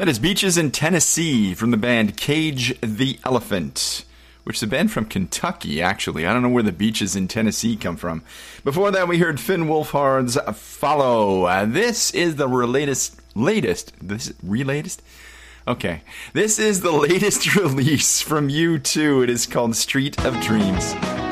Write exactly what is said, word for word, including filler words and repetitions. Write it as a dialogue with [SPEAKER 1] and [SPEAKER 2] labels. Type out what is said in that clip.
[SPEAKER 1] That is Beaches in Tennessee from the band Cage the Elephant, which is a band from Kentucky, actually. I don't know where the Beaches in Tennessee come from. Before that, we heard Finn Wolfhard's Follow. Uh, this is the latest, latest, this relatest? Okay. This is the latest release from U two. It is called Street of Dreams.